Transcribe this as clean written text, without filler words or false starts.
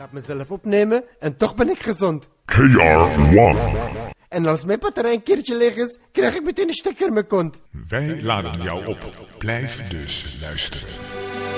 Laat mezelf opnemen en toch ben ik gezond. KR1. En als mijn batterij een keertje leeg is, krijg ik meteen een stekker in mijn kont. Wij laden jou op. Blijf dus luisteren.